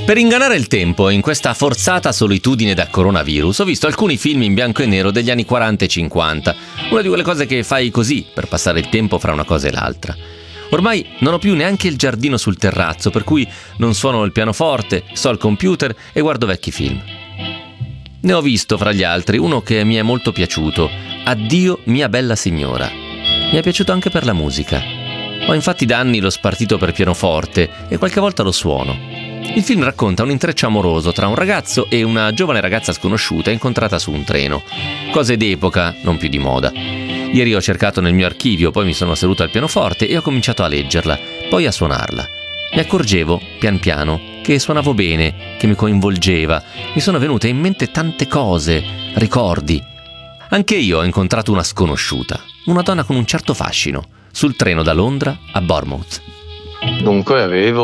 Per ingannare il tempo, in questa forzata solitudine da coronavirus, ho visto alcuni film in bianco e nero degli anni 40 e 50. Una di quelle cose che fai così, per passare il tempo fra una cosa e l'altra. Ormai non ho più neanche il giardino sul terrazzo, per cui non suono il pianoforte, sto al computer e guardo vecchi film. Ne ho visto, fra gli altri, uno che mi è molto piaciuto, Addio mia bella signora. Mi è piaciuto anche per la musica. Ho infatti da anni lo spartito per pianoforte e qualche volta lo suono. Il film racconta un intreccio amoroso tra un ragazzo e una giovane ragazza sconosciuta incontrata su un treno. Cose d'epoca, non più di moda. Ieri ho cercato nel mio archivio, poi mi sono seduto al pianoforte e ho cominciato a leggerla, poi a suonarla. Mi accorgevo, pian piano, che suonavo bene, che mi coinvolgeva. Mi sono venute in mente tante cose, ricordi. Anche io ho incontrato una sconosciuta, una donna con un certo fascino, sul treno da Londra a Bournemouth. Dunque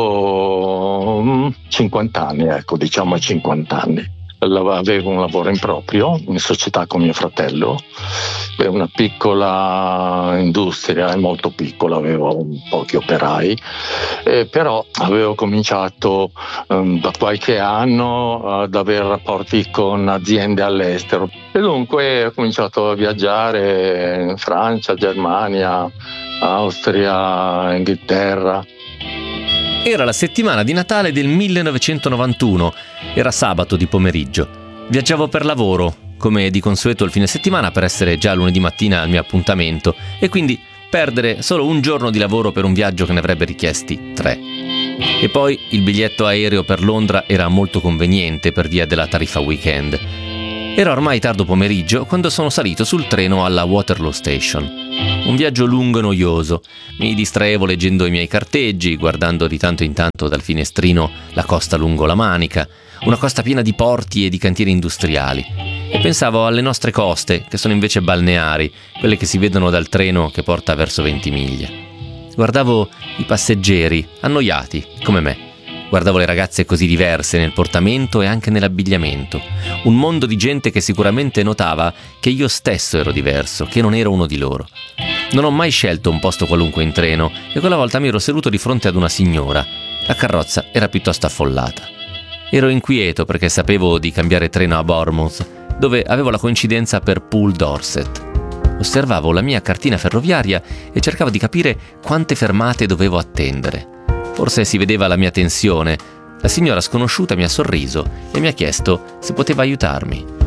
avevo 50 anni, diciamo 50 anni. Avevo un lavoro in proprio, in società con mio fratello, una piccola industria, molto piccola, avevo pochi operai, però avevo cominciato da qualche anno ad avere rapporti con aziende all'estero e dunque ho cominciato a viaggiare in Francia, Germania, Austria, Inghilterra. Era la settimana di Natale del 1991, era sabato di pomeriggio. Viaggiavo per lavoro, come di consueto il fine settimana per essere già lunedì mattina al mio appuntamento e quindi perdere solo un giorno di lavoro per un viaggio che ne avrebbe richiesti 3. E poi il biglietto aereo per Londra era molto conveniente per via della tariffa weekend. Era ormai tardo pomeriggio quando sono salito sul treno alla Waterloo Station. Un viaggio lungo e noioso. Mi distraevo leggendo i miei carteggi, guardando di tanto in tanto dal finestrino la costa lungo la Manica, una costa piena di porti e di cantieri industriali. E pensavo alle nostre coste, che sono invece balneari, quelle che si vedono dal treno che porta verso Ventimiglia. Guardavo i passeggeri, annoiati, come me. Guardavo le ragazze così diverse nel portamento e anche nell'abbigliamento. Un mondo di gente che sicuramente notava che io stesso ero diverso, che non ero uno di loro. Non ho mai scelto un posto qualunque in treno e quella volta mi ero seduto di fronte ad una signora. La carrozza era piuttosto affollata. Ero inquieto perché sapevo di cambiare treno a Bournemouth, dove avevo la coincidenza per Poole Dorset. Osservavo la mia cartina ferroviaria e cercavo di capire quante fermate dovevo attendere. Forse si vedeva la mia tensione. La signora sconosciuta mi ha sorriso e mi ha chiesto se poteva aiutarmi.